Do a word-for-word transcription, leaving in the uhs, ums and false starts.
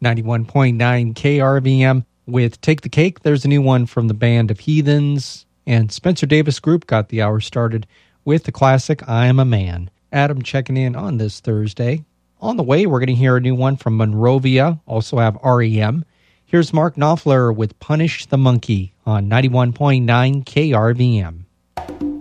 ninety-one point nine K R V M with Take the Cake. There's a new one from the Band of Heathens. And Spencer Davis Group got the hour started with the classic I Am a Man. Adam checking in on this Thursday. On the way, we're going to hear a new one from Monrovia, also have R E M. Here's Mark Knopfler with Punish the Monkey on ninety-one point nine K R V M.